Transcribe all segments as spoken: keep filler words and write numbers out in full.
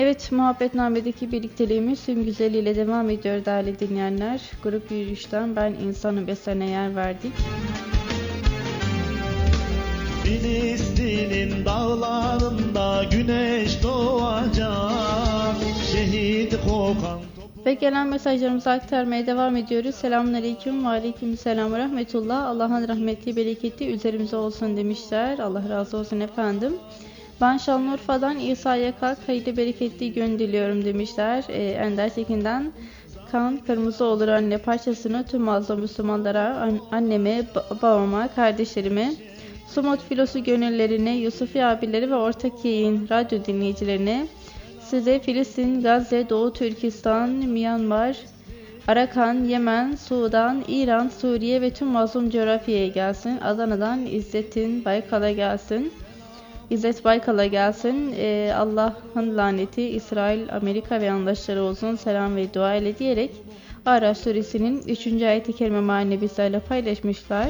Evet, Muhabbetname'deki birlikteliğimiz tüm güzelliğiyle devam ediyor değerli dinleyenler. Grup Yürüyüş'ten Ben İnsanım Eserine yer verdik. Filistin'in dağlarında güneş doğacak, şehit kokan. Ve gelen mesajlarımızı aktarmaya devam ediyoruz. Selamünaleyküm ve aleykümselam ve rahmetullah. Allah'ın rahmeti, bereketi üzerimize olsun demişler. Allah razı olsun efendim. Ben Şanlıurfa'dan İsa Yakak hayırlı bereketli gün diliyorum demişler. Ee, Ender Tekin'den Kan Kırmızı Olur Anne parçasını tüm mazlum Müslümanlara, an- anneme, babama, kardeşlerime, Sumut Filosu gönüllerine, Yusufi abileri ve ortak yayın radyo dinleyicilerine, size Filistin, Gazze, Doğu Türkistan, Myanmar, Arakan, Yemen, Sudan, İran, Suriye ve tüm mazlum coğrafyaya gelsin. Adana'dan İzzet'in Baykal'a gelsin. İzzet Baykal'a gelsin. Ee, Allah'ın laneti İsrail, Amerika ve yandaşları olsun. Selam ve dua ile diyerek Araf suresinin üçüncü ayet-i kerime mealini bizlerle paylaşmışlar.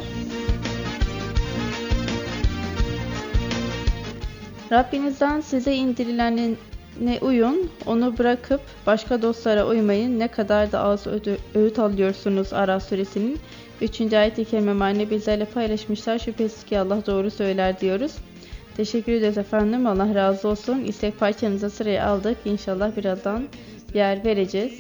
Rabbinizden size indirilenine uyun, onu bırakıp başka dostlara uymayın. Ne kadar da az ödü, öğüt alıyorsunuz. Araf suresinin üçüncü ayet-i kerime mealini bizlerle paylaşmışlar. Şüphesiz ki Allah doğru söyler diyoruz. Teşekkür ederiz efendim. Allah razı olsun. İstek parçanıza sıraya aldık. İnşallah birazdan yer vereceğiz.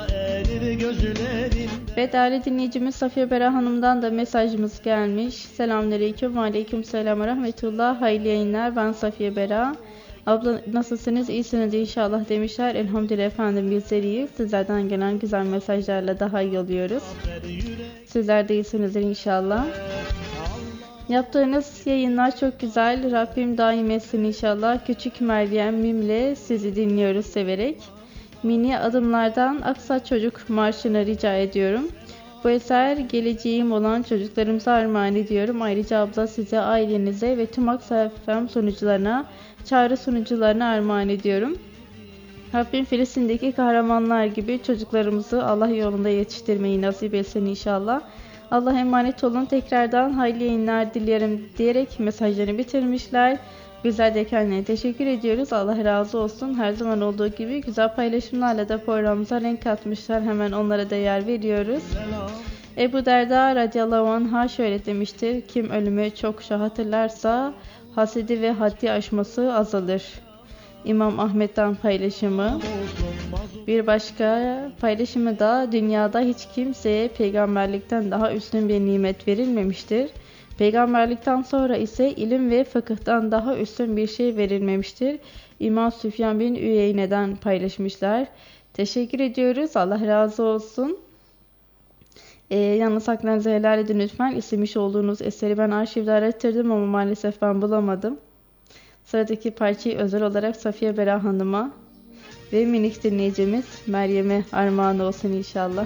Ve değerli dinleyicimiz Safiye Bera Hanım'dan da mesajımız gelmiş. Selamünaleyküm ve aleykümselam ve rahmetullah. Hayırlı yayınlar. Ben Safiye Bera. Abla nasılsınız? İyisiniz inşallah demişler. Elhamdülillah efendim bizler iyiyiz. Sizlerden gelen güzel mesajlarla daha iyi oluyoruz. Sizler de iyisinizdir inşallah. Yaptığınız yayınlar çok güzel. Rabbim daim etsin inşallah. Küçük Meryem Mim'le sizi dinliyoruz severek. Mini adımlardan Aksa Çocuk Marşı'nı rica ediyorum. Bu eser geleceğim olan çocuklarımıza armağan ediyorum. Ayrıca abla size, ailenize ve tüm Aksa F M sunucularına, çağrı sunucularına armağan ediyorum. Rabbim Filistin'deki kahramanlar gibi çocuklarımızı Allah yolunda yetiştirmeyi nasip etsin inşallah. Allah'a emanet olun. Tekrardan hayırlı yayınlar dilerim diyerek mesajlarını bitirmişler. Bizler de kendilerine teşekkür ediyoruz. Allah razı olsun. Her zaman olduğu gibi güzel paylaşımlarla da programımıza renk katmışlar. Hemen onlara da yer veriyoruz. Ebu Derda radıyallahu anh'a şöyle demiştir. Kim ölümü çokça hatırlarsa hasedi ve haddi aşması azalır. İmam Ahmet'ten paylaşımı. Bir başka paylaşımı da dünyada hiç kimseye peygamberlikten daha üstün bir nimet verilmemiştir. Peygamberlikten sonra ise ilim ve fıkıhtan daha üstün bir şey verilmemiştir. İmam Süfyan bin Üyeyne'den paylaşmışlar. Teşekkür ediyoruz. Allah razı olsun. Ee, yalnız haklarınızı helal edin lütfen. İstemiş olduğunuz eseri ben arşivde arattırdım ama maalesef ben bulamadım. Sıradaki parçayı özel olarak Safiye Bera Hanım'a ve minik dinleyicimiz Meryem'e armağan olsun inşallah.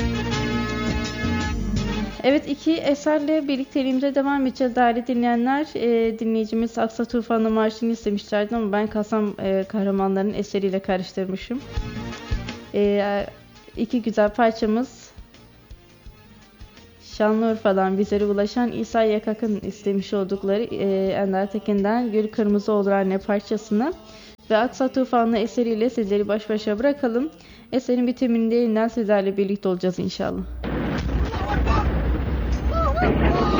Evet, iki eserle birlikteliğimize devam edeceğiz değerli dinleyenler. E, dinleyicimiz Aksa Tufanı Marşı'nı istemişlerdi ama ben Kasam e, kahramanlarının eseriyle karıştırmışım. E, iki güzel parçamız Şanlıurfa'dan bizlere ulaşan İsa Yakak'ın istemiş oldukları e, Ender Tekin'den Gül Kırmızı Olur Anne parçasını ve Aksa Tufanı eseriyle sizleri baş başa bırakalım. Eserin bitiminde yeniden sizlerle birlikte olacağız inşallah.